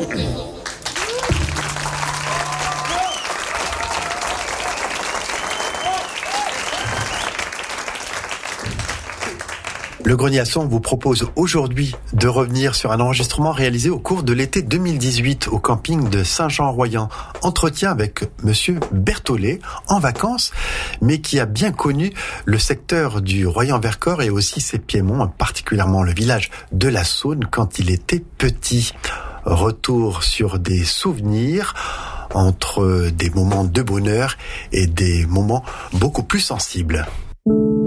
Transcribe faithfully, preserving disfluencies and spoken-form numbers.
Le Grenier à Son vous propose aujourd'hui de revenir sur un enregistrement réalisé au cours de l'été deux mille dix-huit au camping de Saint-Jean-Royan. Entretien avec Monsieur Berthollet, en vacances, mais qui a bien connu le secteur du Royan-Vercors et aussi ses piémonts, particulièrement le village de la Saône quand il était petit. Retour sur des souvenirs entre des moments de bonheur et des moments beaucoup plus sensibles.